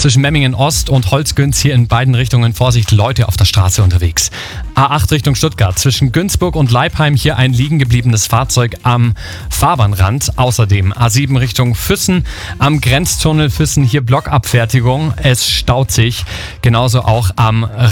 Zwischen Memmingen Ost und Holzgünz hier in beiden Richtungen Vorsicht, Leute auf der Straße unterwegs. A8 Richtung Stuttgart. Zwischen Günzburg und Leipheim hier ein liegen gebliebenes Fahrzeug am Fahrbahnrand. Außerdem A7 Richtung Füssen. Am Grenztunnel Füssen hier Blockabfertigung. Es staut sich. Genauso auch am